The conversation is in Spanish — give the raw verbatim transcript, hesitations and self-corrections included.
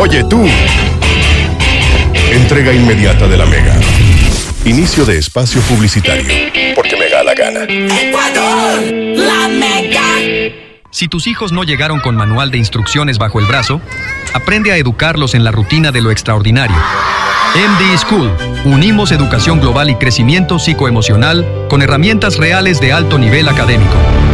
Oye, tú. Entrega inmediata de la Mega. Inicio de espacio publicitario. Porque me da la gana. ¡Ecuador! ¡La Mega! Si tus hijos no llegaron con manual de instrucciones bajo el brazo, aprende a educarlos en la rutina de lo extraordinario. M D School. Unimos educación global y crecimiento psicoemocional con herramientas reales de alto nivel académico.